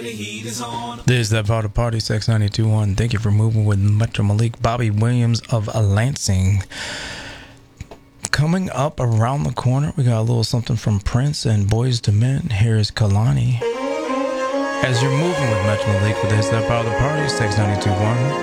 This is that part of Party Sex 92.1. Thank you for moving with Metro Malik, Bobby Williams of Lansing. Coming up around the corner, we got a little something from Prince and Boyz II Men. Here's Kalani. As you're moving with Metro Malik with this, that part of the Party Sex 92.1.